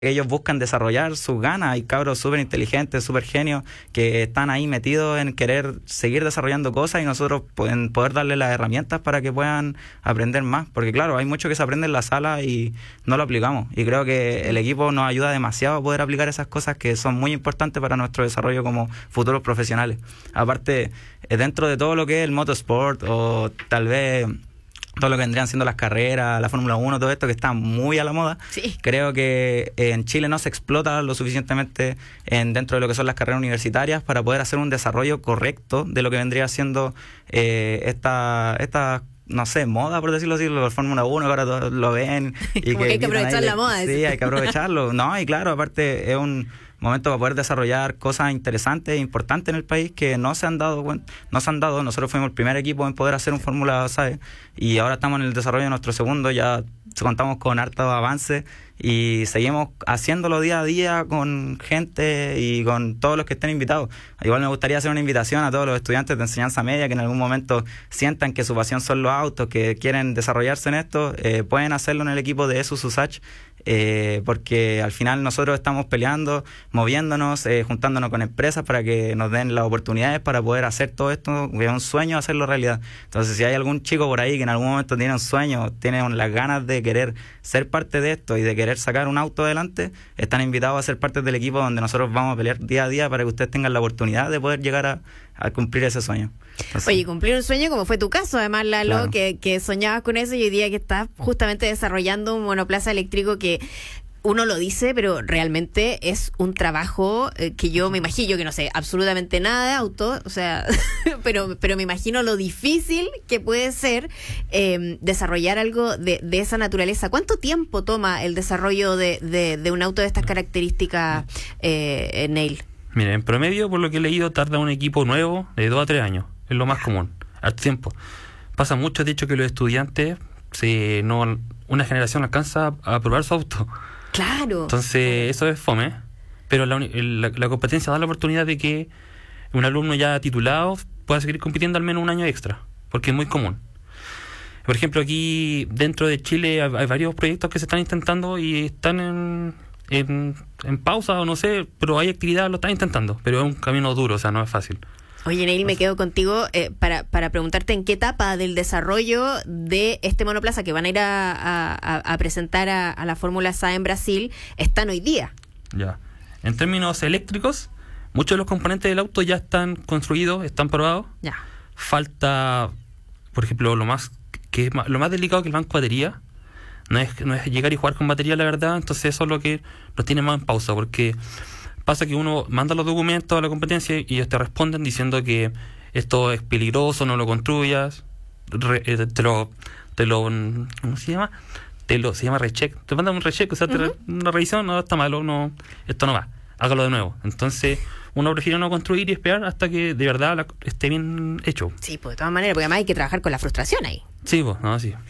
ellos buscan desarrollar sus ganas. Hay cabros súper inteligentes, súper genios, que están ahí metidos en querer seguir desarrollando cosas y nosotros en poder darle las herramientas para que puedan aprender más. Porque claro, hay mucho que se aprende en la sala y no lo aplicamos. Y creo que el equipo nos ayuda demasiado a poder aplicar esas cosas que son muy importantes para nuestro desarrollo como futuros profesionales. Aparte, dentro de todo lo que es el motorsport o tal vez todo lo que vendrían siendo las carreras, la Fórmula 1, todo esto que está muy a la moda, sí. Creo que en Chile no se explota lo suficientemente dentro de lo que son las carreras universitarias para poder hacer un desarrollo correcto de lo que vendría siendo esta no sé, moda, por decirlo así, la Fórmula 1, que ahora todos lo ven. Y que hay que aprovechar la moda. Sí, hay que aprovecharlo. No, y claro, aparte es un momento para poder desarrollar cosas interesantes e importantes en el país que no se han dado. Nosotros fuimos el primer equipo en poder hacer un Fórmula, ¿sabes? Y ahora estamos en el desarrollo de nuestro segundo, ya contamos con harto avance y seguimos haciéndolo día a día con gente y con todos los que estén invitados. Igual me gustaría hacer una invitación a todos los estudiantes de enseñanza media que en algún momento sientan que su pasión son los autos, que quieren desarrollarse en esto, pueden hacerlo en el equipo de ESUS USACH, porque al final nosotros estamos peleando, moviéndonos, juntándonos con empresas para que nos den las oportunidades para poder hacer todo esto, que es un sueño hacerlo realidad. Entonces, si hay algún chico por ahí que en algún momento tiene un sueño, tiene las ganas de querer ser parte de esto y de querer sacar un auto adelante, están invitados a ser parte del equipo donde nosotros vamos a pelear día a día para que ustedes tengan la oportunidad de poder llegar a cumplir ese sueño. Entonces, oye, cumplir un sueño como fue tu caso, además, Lalo, claro. que soñabas con eso y hoy día que estás justamente desarrollando un monoplaza eléctrico que uno lo dice, pero realmente es un trabajo que yo me imagino, que no sé absolutamente nada de auto, o sea, pero me imagino lo difícil que puede ser desarrollar algo de esa naturaleza. ¿Cuánto tiempo toma el desarrollo de un auto de estas características, Neil? Mira, en promedio, por lo que he leído, tarda un equipo nuevo de 2 a 3 años. Es lo más común, al tiempo. Pasa mucho, de hecho, que los estudiantes, una generación alcanza a probar su auto. Claro. Entonces, eso es fome. Pero la competencia da la oportunidad de que un alumno ya titulado pueda seguir compitiendo al menos un año extra, porque es muy común. Por ejemplo, aquí dentro de Chile hay varios proyectos que se están intentando y están en pausa o no sé, pero hay actividad, lo están intentando, pero es un camino duro, o sea, no es fácil. Oye, Neil, me quedo contigo para preguntarte en qué etapa del desarrollo de este monoplaza que van a ir a presentar a la Fórmula SA en Brasil están hoy día. Ya. En términos eléctricos, muchos de los componentes del auto ya están construidos, están probados. Ya. Falta, por ejemplo, lo más delicado que el banco de batería. No es llegar y jugar con batería, la verdad. Entonces eso es lo que nos tiene más en pausa, porque pasa que uno manda los documentos a la competencia y ellos te responden diciendo que esto es peligroso, no lo construyas, te lo ¿cómo se llama? Se llama recheck, te mandan un recheck, o sea, una revisión, no, está malo, no, esto no va, hágalo de nuevo. Entonces uno prefiere no construir y esperar hasta que de verdad esté bien hecho. Sí, pues de todas maneras, porque además hay que trabajar con la frustración ahí. Sí, pues, no, sí.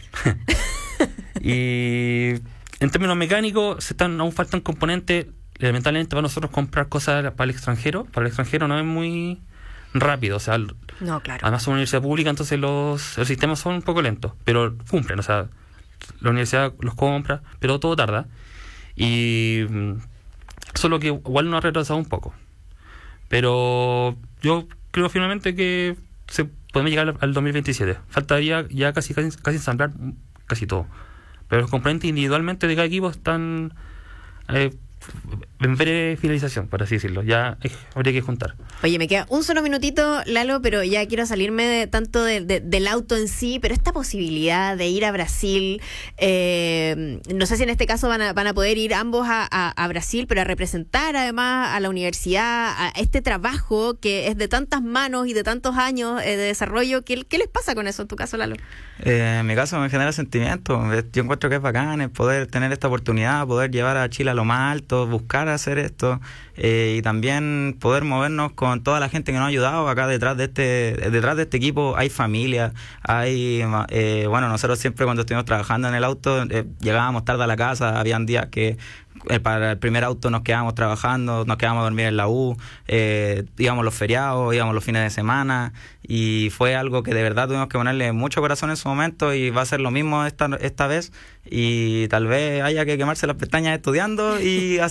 Y en términos mecánicos aún faltan componentes. Lamentablemente para nosotros comprar cosas para el extranjero no es muy rápido, o sea, no, claro. Además es una universidad pública, entonces los sistemas son un poco lentos, pero cumplen, o sea, la universidad los compra, pero todo tarda, y solo que igual nos ha retrasado un poco, pero yo creo firmemente que podemos llegar al 2027. Faltaría ya casi ensamblar casi todo, pero los componentes individualmente de cada equipo están en breve finalización, por así decirlo. Ya habría que juntar. Oye, me queda un solo minutito, Lalo, pero ya quiero salirme tanto del auto en sí, pero esta posibilidad de ir a Brasil, no sé si en este caso van a poder ir ambos a Brasil, pero a representar además a la universidad, a este trabajo que es de tantas manos y de tantos años de desarrollo. ¿Qué les pasa con eso en tu caso, Lalo? En mi caso me genera sentimiento. Yo encuentro que es bacán el poder tener esta oportunidad, poder llevar a Chile a lo más alto, buscar a hacer esto, y también poder movernos con toda la gente que nos ha ayudado. Acá detrás de este equipo hay familia, hay bueno, nosotros siempre cuando estuvimos trabajando en el auto llegábamos tarde a la casa, habían días que para el primer auto nos quedábamos trabajando, nos quedábamos a dormir en la U, íbamos los feriados, íbamos los fines de semana, y fue algo que de verdad tuvimos que ponerle mucho corazón en su momento, y va a ser lo mismo esta vez, y tal vez haya que quemarse las pestañas estudiando y